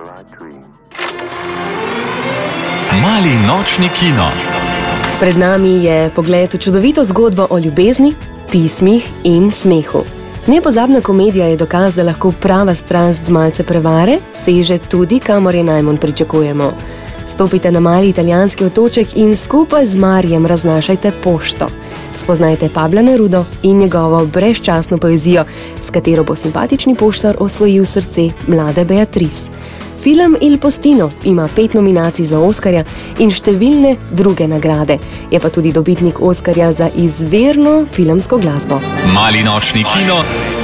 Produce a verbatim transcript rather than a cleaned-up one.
Mali nočni kino. Pred nami je pogled v čudovito zgodbo o ljubezni, pismih in smehu. Nepozabna komedija je dokaz, da lahko prava strast z malce prevare seže tudi, kamor je najmanj pričakujemo. Stopite na mali italijanski otoček in skupaj z Marijem raznašajte pošto. Spoznajte Pabla Nerudo in njegovo brezčasno poezijo, s katero bo simpatični poštar osvojil srce mlade Beatrice. Film Il Postino ima pet nominacij za Oskarja in številne druge nagrade. Je pa tudi dobitnik Oskarja za izvirno filmsko glasbo. Mali nočni kino.